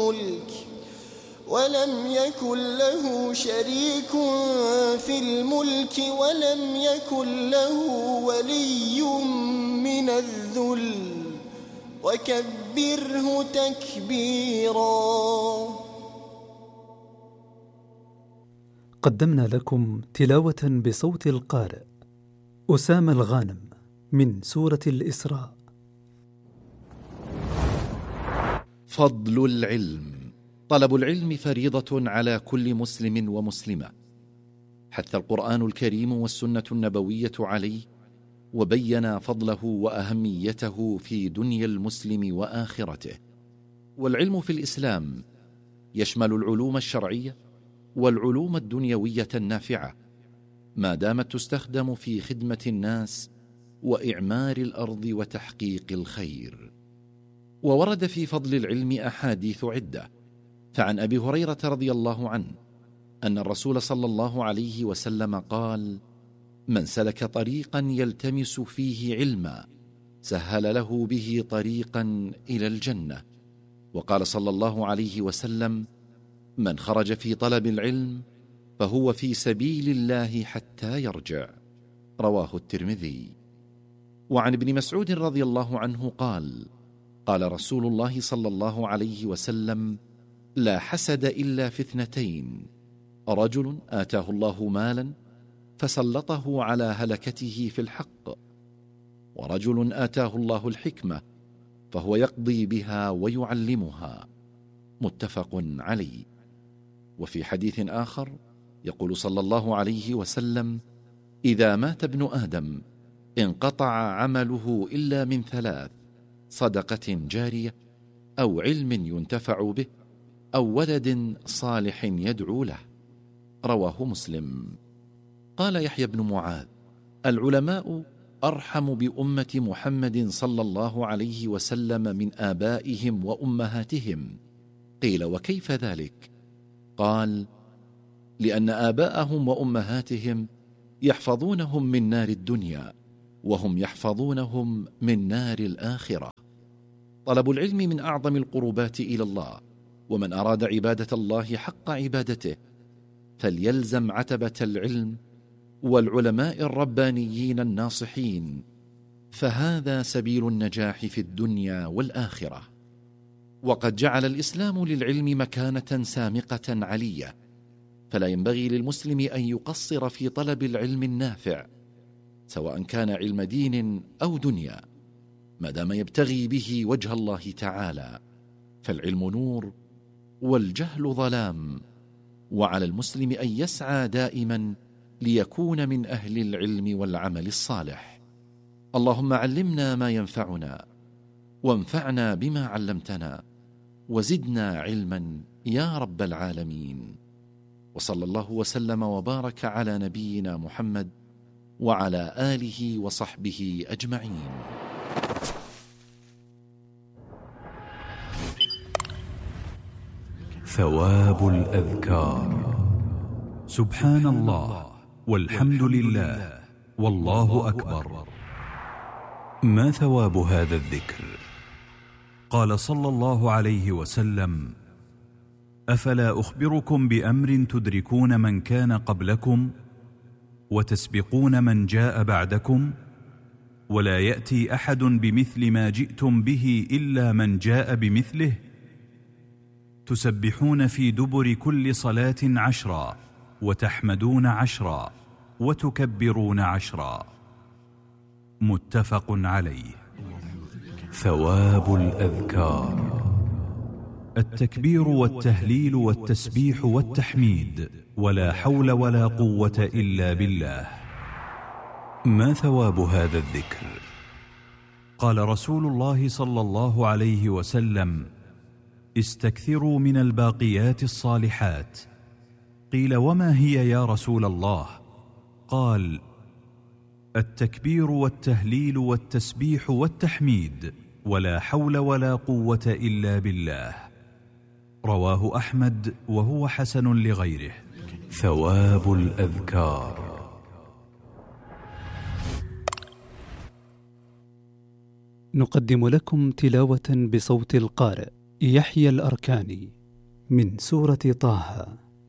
ولم يكن له شريك في الملك ولم يكن له ولي من الذل وكبره تكبيرا. قدمنا لكم تلاوة بصوت القارئ أسامة الغانم من سورة الإسراء. فضل العلم. طلب العلم فريضة على كل مسلم ومسلمة، حث القرآن الكريم والسنة النبوية عليه، وبين فضله وأهميته في دنيا المسلم وآخرته. والعلم في الإسلام يشمل العلوم الشرعية والعلوم الدنيوية النافعة، ما دامت تستخدم في خدمة الناس وإعمار الأرض وتحقيق الخير. وورد في فضل العلم أحاديث عدة، فعن أبي هريرة رضي الله عنه أن الرسول صلى الله عليه وسلم قال: من سلك طريقا يلتمس فيه علما سهل له به طريقا إلى الجنة. وقال صلى الله عليه وسلم: من خرج في طلب العلم فهو في سبيل الله حتى يرجع. رواه الترمذي. وعن ابن مسعود رضي الله عنه قال: قال رسول الله صلى الله عليه وسلم: لا حسد إلا في اثنتين: رجل آتاه الله مالا فسلطه على هلكته في الحق، ورجل آتاه الله الحكمة فهو يقضي بها ويعلمها. متفق عليه. وفي حديث آخر يقول صلى الله عليه وسلم: إذا مات ابن آدم انقطع عمله إلا من ثلاث: صدقة جارية، أو علم ينتفع به، أو ولد صالح يدعو له. رواه مسلم. قال يحيى بن معاذ: العلماء أرحم بأمة محمد صلى الله عليه وسلم من آبائهم وأمهاتهم. قيل: وكيف ذلك؟ قال: لأن آباءهم وأمهاتهم يحفظونهم من نار الدنيا، وهم يحفظونهم من نار الآخرة. طلب العلم من أعظم القربات إلى الله، ومن أراد عبادة الله حق عبادته فليلزم عتبة العلم والعلماء الربانيين الناصحين، فهذا سبيل النجاح في الدنيا والآخرة. وقد جعل الإسلام للعلم مكانة سامقة علية، فلا ينبغي للمسلم أن يقصر في طلب العلم النافع، سواء كان علم دين أو دنيا، ما دام يبتغي به وجه الله تعالى، فالعلم نور والجهل ظلام، وعلى المسلم أن يسعى دائما ليكون من أهل العلم والعمل الصالح. اللهم علمنا ما ينفعنا، وانفعنا بما علمتنا، وزدنا علما يا رب العالمين. وصلى الله وسلم وبارك على نبينا محمد وعلى آله وصحبه أجمعين. ثواب الأذكار: سبحان الله والحمد لله والله أكبر. ما ثواب هذا الذكر؟ قال صلى الله عليه وسلم: أفلا أخبركم بأمر تدركون من كان قبلكم وتسبقون من جاء بعدكم، ولا يأتي أحد بمثل ما جئتم به إلا من جاء بمثله؟ تسبحون في دبر كل صلاة 10، وتحمدون 10، وتكبرون 10. متفق عليه. ثواب الأذكار: التكبير والتهليل والتسبيح والتحميد، ولا حول ولا قوة إلا بالله. ما ثواب هذا الذكر؟ قال رسول الله صلى الله عليه وسلم: استكثروا من الباقيات الصالحات. قيل: وما هي يا رسول الله؟ قال: التكبير والتهليل والتسبيح والتحميد، ولا حول ولا قوة إلا بالله. رواه أحمد وهو حسن لغيره. ثواب الأذكار: نقدم لكم تلاوة بصوت القارئ يحيى الأركاني من سورة طه.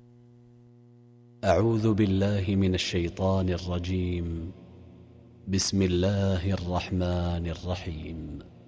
أعوذ بالله من الشيطان الرجيم. بسم الله الرحمن الرحيم.